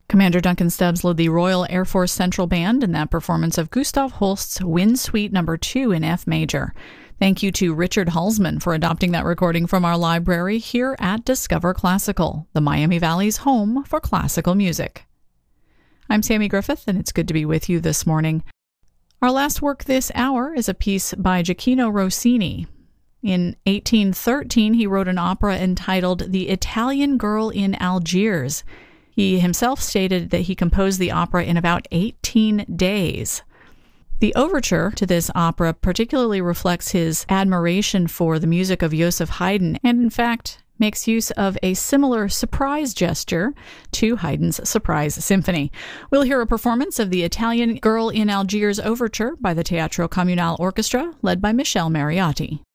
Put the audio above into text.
Commander Duncan Stubbs led the Royal Air Force Central Band in that performance of Gustav Holst's Wind Suite No. 2 in F major. Thank you to Richard Halsman for adopting that recording from our library here at Discover Classical, the Miami Valley's home for classical music. I'm Sammy Griffith, and it's good to be with you this morning. Our last work this hour is a piece by Gioachino Rossini. In 1813, he wrote an opera entitled The Italian Girl in Algiers. He himself stated that he composed the opera in about 18 days. The overture to this opera particularly reflects his admiration for the music of Joseph Haydn, and in fact makes use of a similar surprise gesture to Haydn's Surprise Symphony. We'll hear a performance of the Italian Girl in Algiers overture by the Teatro Comunale Orchestra, led by Michele Mariotti.